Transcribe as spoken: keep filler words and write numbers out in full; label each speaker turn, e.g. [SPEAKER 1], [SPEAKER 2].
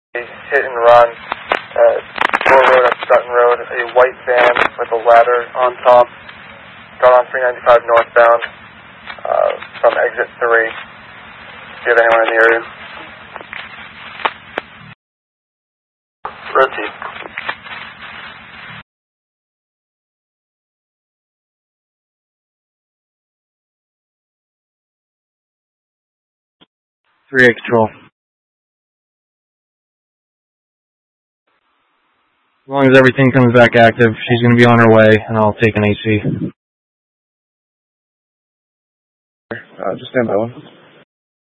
[SPEAKER 1] hit and run at Gore Road at Sutton Road, a white van with a ladder on top, got on three ninety-five northbound uh, from exit three. Do you have anyone in the area? Red team.
[SPEAKER 2] three eight control. As long as everything comes back active, she's going to be on her way, and I'll take an A C.
[SPEAKER 3] Uh, just stand by one.